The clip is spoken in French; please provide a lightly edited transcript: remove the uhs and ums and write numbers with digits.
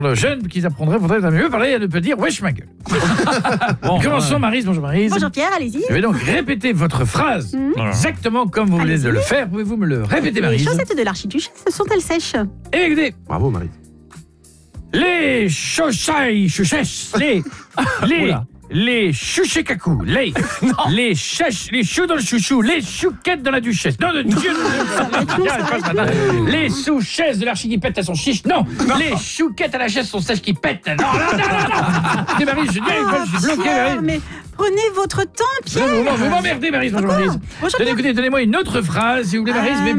Le jeune qui apprendrait faudrait mieux parler et ne pas dire wesh ma gueule. Bon, commençons Maryse, bonjour Maryse. Bonjour Pierre, allez-y. Je vais donc répéter votre phrase exactement comme vous venez de le faire. Pouvez-vous me le répéter Les Maryse? chaussettes de l'archiduchesse sont-elles sèches? Eh bien, écoutez, Bravo, Marie. les chauchesses, les chouchekakous, les choux dans le chouchou, les chouquettes dans la duchesse. Non, de Dieu, les sous-chaises de l'archi qui pète à son chiche. Non, les chouquettes à la chaise sont sèches qui pètent. Non. C'est Maryse, je suis bloqué, Pierre, Maryse. mais prenez votre temps, Pierre. Vous m'emmerdez, Maryse. Bonjour, Maryse. Bonjour, Pierre. Écoutez, donnez-moi une autre phrase, si vous voulez, Maryse, mais